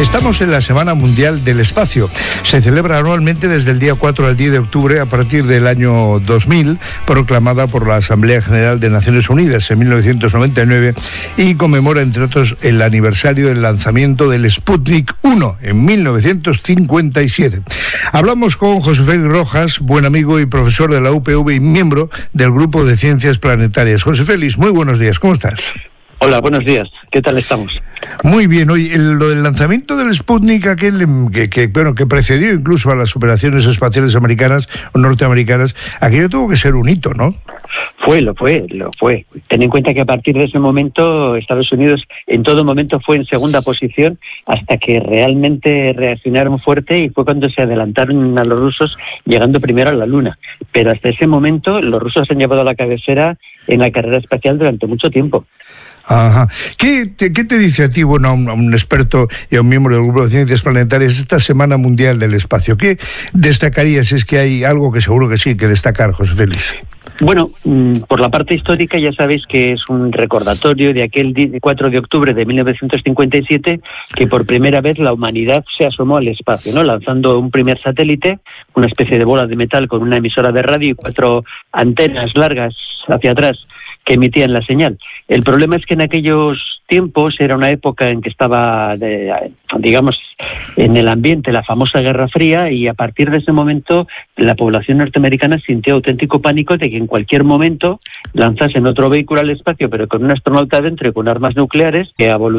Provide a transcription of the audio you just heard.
Estamos en la Semana Mundial del Espacio. Se celebra anualmente desde el día 4 al 10 de octubre a partir del año 2000, proclamada por la Asamblea General de Naciones Unidas en 1999 y conmemora, entre otros, el aniversario del lanzamiento del Sputnik 1 en 1957. Hablamos con José Félix Rojas, buen amigo y profesor de la UPV y miembro del Grupo de Ciencias Planetarias. José Félix, muy buenos días, ¿cómo estás? Hola, buenos días. ¿Qué tal estamos? Muy bien. Oye, lo del lanzamiento del Sputnik, aquel que precedió incluso a las operaciones espaciales americanas o norteamericanas, aquello tuvo que ser un hito, ¿no? Lo fue. Ten en cuenta que a partir de ese momento Estados Unidos en todo momento fue en segunda posición hasta que realmente reaccionaron fuerte y fue cuando se adelantaron a los rusos llegando primero a la Luna. Pero hasta ese momento los rusos han llevado la cabecera en la carrera espacial durante mucho tiempo. Ajá. ¿Qué te dice a ti, bueno, a un experto y a un miembro del Grupo de Ciencias Planetarias, esta Semana Mundial del Espacio? ¿Qué destacarías? Si es que hay algo que seguro que sí que destacar, José Félix. Bueno, por la parte histórica ya sabéis que es un recordatorio de aquel 4 de octubre de 1957 que por primera vez la humanidad se asomó al espacio, ¿no? Lanzando un primer satélite, una especie de bola de metal con una emisora de radio y 4 antenas largas hacia atrás que emitían la señal. El problema es que en aquellos tiempos era una época en que estaba, digamos, en el ambiente la famosa Guerra Fría, y a partir de ese momento la población norteamericana sintió auténtico pánico de que en cualquier momento lanzasen otro vehículo al espacio, pero con un astronauta dentro y con armas nucleares que